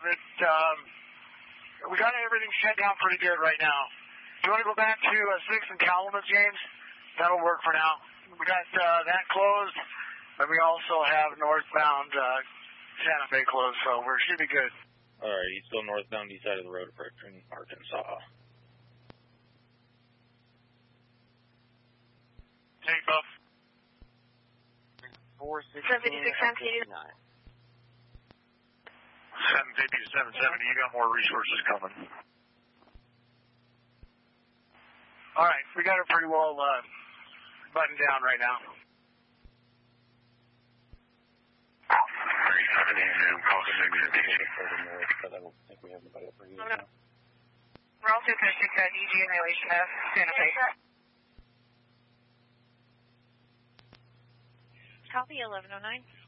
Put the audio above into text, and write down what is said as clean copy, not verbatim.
we got everything shut down pretty good right now. You want to go back to 6 and Calumet, James? That'll work for now. We got that closed, and we also have northbound Santa Fe closed, so we should be good. All right, he's still northbound east side of the road approaching Arkansas. Take buff. 756 750 to 770, you got more resources coming. All right, we got it pretty well buttoned down right now. We're also going to take that EG in relation to Santa Fe. Copy 1109.